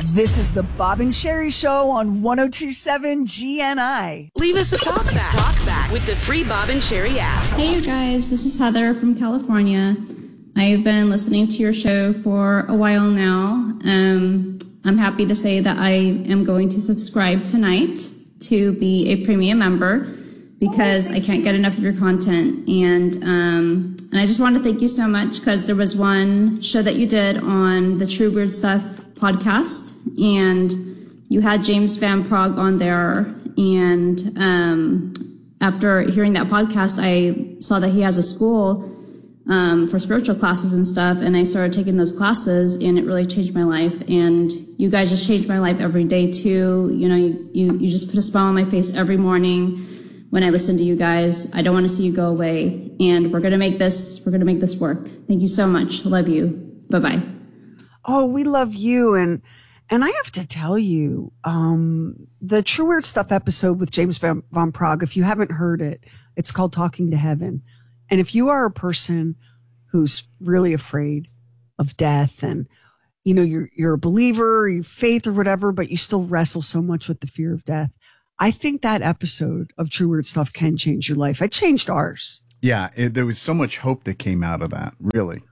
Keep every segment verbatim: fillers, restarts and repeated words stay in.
This is the Bob and Sherry Show on one oh two point seven G N I. Leave us a talk back. Talk back with the free Bob and Sherry app. Hey, you guys. This is Heather from California. I've been listening to your show for a while now. Um, I'm happy to say that I am going to subscribe tonight to be a premium member because I can't get enough of your content. And, um, and I just want to thank you so much because there was one show that you did on the True Weird Stuff podcast, and you had James Van Prague on there. And um, after hearing that podcast, I saw that he has a school um, for spiritual classes and stuff, and I started taking those classes, and it really changed my life. And you guys just changed my life every day too. You know, you, you, you just put a smile on my face every morning when I listen to you guys. I don't want to see you go away, and we're gonna make this. We're gonna make this work. Thank you so much. Love you. Bye bye. Oh, we love you. And, and I have to tell you, um, the True Weird Stuff episode with James Van, Van Prague, if you haven't heard it, it's called Talking to Heaven. And if you are a person who's really afraid of death and, you know, you're, you're a believer, you faith or whatever, but you still wrestle so much with the fear of death, I think that episode of True Weird Stuff can change your life. It changed ours. Yeah. It, there was so much hope that came out of that, really.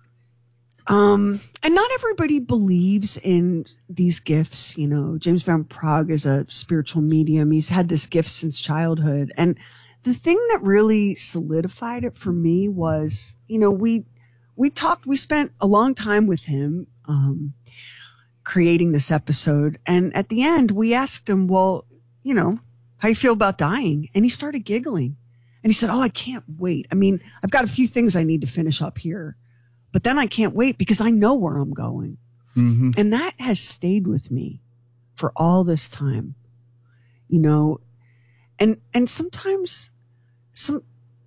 Um, and not everybody believes in these gifts. You know, James Van Prague is a spiritual medium. He's had this gift since childhood. And the thing that really solidified it for me was, you know, we, we talked, we spent a long time with him, um, creating this episode. And at the end, we asked him, well, you know, how you feel about dying? And he started giggling and he said, oh, I can't wait. I mean, I've got a few things I need to finish up here. But then I can't wait because I know where I'm going. Mm-hmm. And that has stayed with me for all this time, you know, and, and sometimes some,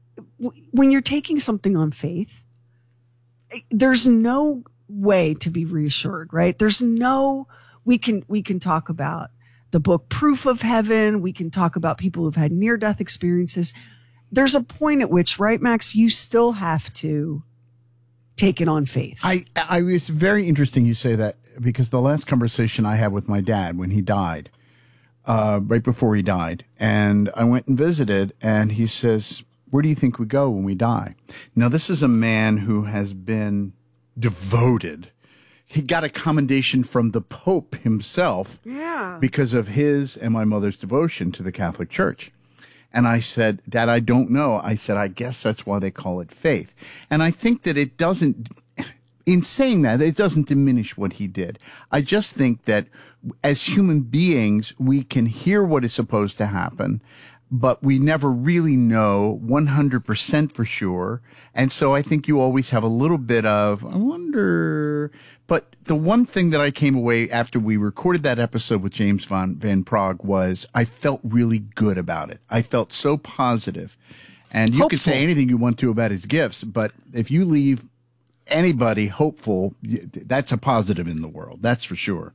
when you're taking something on faith, there's no way to be reassured, right? There's no, we can, we can talk about the book Proof of Heaven. We can talk about people who've had near death experiences. There's a point at which, right, Max, you still have to take it on faith. I, I, it's very interesting you say that because the last conversation I had with my dad when he died, uh, right before he died, and I went and visited, and he says, where do you think we go when we die? Now, this is a man who has been devoted. He got a commendation from the Pope himself, yeah, because of his and my mother's devotion to the Catholic Church. And I said, Dad, I don't know. I said, I guess that's why they call it faith. And I think that it doesn't, in saying that, it doesn't diminish what he did. I just think that as human beings, we can hear what is supposed to happen, but we never really know one hundred percent for sure. And so I think you always have a little bit of, I wonder. But the one thing that I came away after we recorded that episode with James Van, Van Prague was I felt really good about it. I felt so positive. And you hopeful. Could say anything you want to about his gifts, but if you leave anybody hopeful, that's a positive in the world. That's for sure.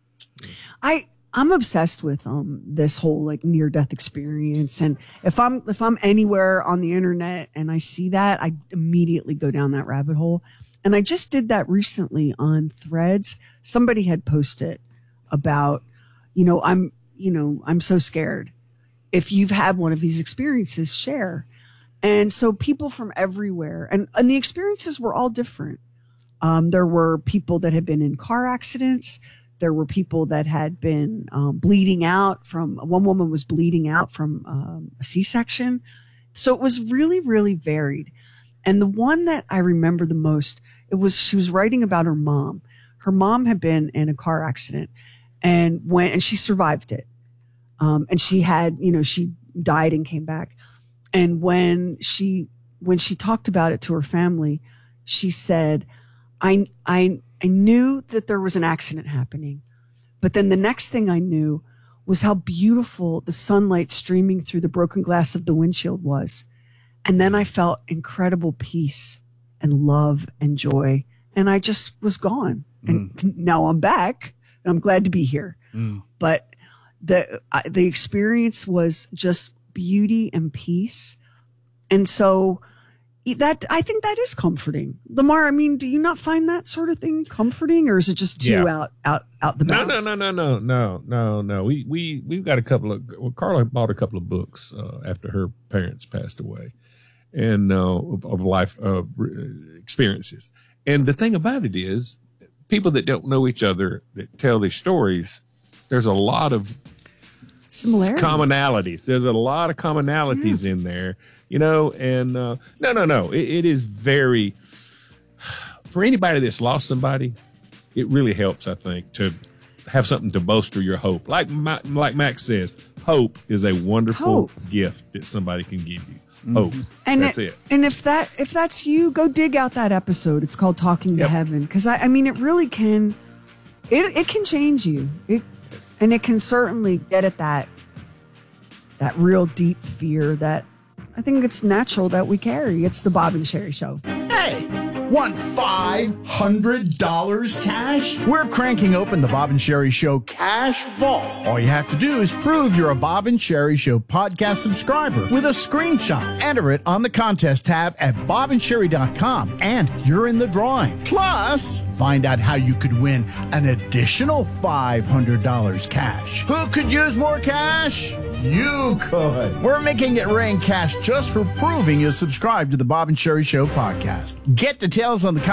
I, I'm obsessed with um this whole like near death experience, and if I'm if I'm anywhere on the internet and I see that, I immediately go down that rabbit hole. And I just did that recently on Threads. Somebody had posted about, you know, I'm you know I'm so scared. If you've had one of these experiences, share. And so people from everywhere, and and the experiences were all different. Um, there were people that had been in car accidents. There were people that had been um, bleeding out from, one woman was bleeding out from um, a C-section. So it was really, really varied. And the one that I remember the most, it was, she was writing about her mom. Her mom had been in a car accident and when, and she survived it. Um, and she had, you know, she died and came back. And when she, when she talked about it to her family, she said, I, I, I knew that there was an accident happening, but then the next thing I knew was how beautiful the sunlight streaming through the broken glass of the windshield was. And then I felt incredible peace and love and joy. And I just was gone. And mm. now I'm back and I'm glad to be here. Mm. But the, uh, the experience was just beauty and peace. And so that I think that is comforting. Lamar, I mean, do you not find that sort of thing comforting, or is it just too Yeah. out out out the No, bounds? no, no, no, no, no, no, no. We we we've got a couple of. Well, Carla bought a couple of books uh, after her parents passed away, and uh, of, of life uh, experiences. And the thing about it is, people that don't know each other that tell these stories, there's a lot of Similarity. commonalities. There's a lot of commonalities in there, you know, and uh, no, no, no. It, it is very, for anybody that's lost somebody, it really helps, I think, to have something to bolster your hope. Like Ma- like Max says, hope is a wonderful Hope. gift that somebody can give you. Hope. And That's it, it. And if that if that's you, go dig out that episode. It's called Talking to Yep. Heaven, because I, I mean, it really can. It it can change you. It and it can certainly get at that that real deep fear that I think it's natural that we carry. It's the Bob and Sherry Show. Hey, want five hundred dollars cash? We're cranking open the Bob and Sherry Show Cash Vault. All you have to do is prove you're a Bob and Sherry Show podcast subscriber with a screenshot. Enter it on the contest tab at bob and sherry dot com, and you're in the drawing. Plus, find out how you could win an additional five hundred dollars cash. Who could use more cash? You could. We're making it rain cash just for proving you subscribe to the Bob and Sherry Show podcast. Get details on the